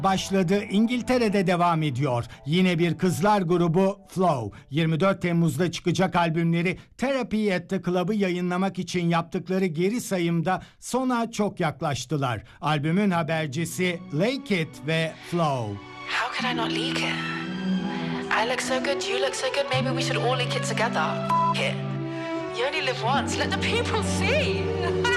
başladı, İngiltere'de devam ediyor. Yine bir kızlar grubu Flow. 24 Temmuz'da çıkacak albümleri Therapy at the Club'ı yayınlamak için yaptıkları geri sayımda sona çok yaklaştılar. Albümün habercisi Lake It ve Flow. How could I not leak it? I look so good, you look so good, maybe we should all leak it together. F*** it. You only live once, let the people see.